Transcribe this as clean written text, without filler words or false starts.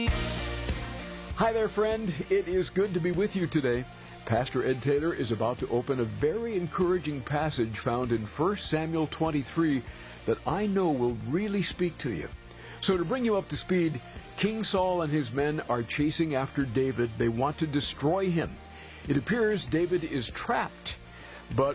Hi there, friend. It is good to be with you today. Pastor Ed Taylor is about to open a very encouraging passage found in 1 Samuel 23 that I know will really speak to you. So to bring you up to speed, King Saul and his men are chasing after David. They want to destroy him. It appears David is trapped